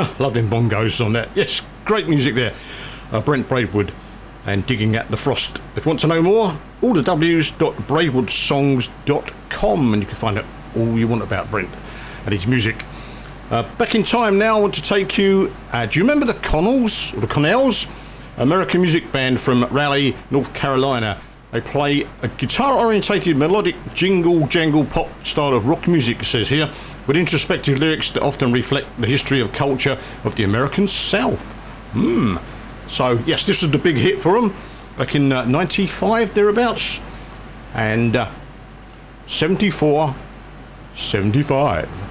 Love them bongos on that. Yes, great music there. Brent Braidwood and Digging at the Frost. If you want to know more, all the w's.braidwoodsongs.com, and you can find out all you want about Brent and his music. Back in time now, I want to take you... do you remember the Connells, or the Connells? American music band from Raleigh, North Carolina. They play a guitar-orientated melodic jingle-jangle pop style of rock music, it says here, with introspective lyrics that often reflect the history of culture of the American South. So, yes, this was the big hit for them back in 95, thereabouts. And 74, 75.